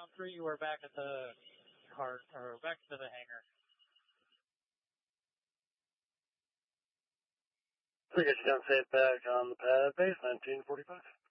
3, you are back at the car, or back to the hangar. We get you down safe back on the pad base, 1945.